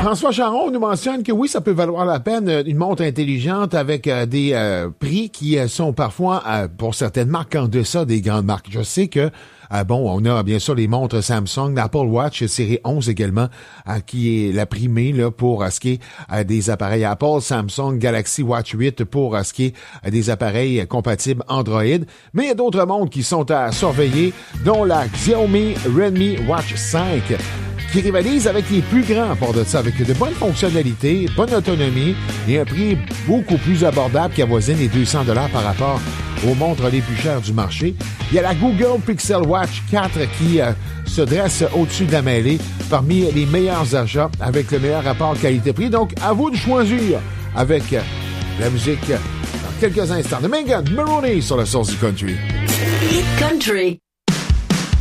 François Charon nous mentionne que oui, ça peut valoir la peine une montre intelligente avec des prix qui sont parfois, pour certaines marques, en deçà des grandes marques. Je sais que on a bien sûr les montres Samsung, l'Apple Watch série 11 également, qui est la primée là, pour ce qui est des appareils Apple, Samsung, Galaxy Watch 8 pour ce qui est des appareils compatibles Android. Mais il y a d'autres montres qui sont à surveiller, dont la Xiaomi Redmi Watch 5, qui rivalise avec les plus grands à part de ça, avec de bonnes fonctionnalités, bonne autonomie et un prix beaucoup plus abordable qui avoisine les $200 par rapport aux montres les plus chères du marché. Il y a la Google Pixel Watch 4 qui se dresse au-dessus de la mêlée parmi les meilleurs achats avec le meilleur rapport qualité-prix. Donc, à vous de choisir avec la musique dans quelques instants. De Megan Maroney sur la source du country. Hit Country.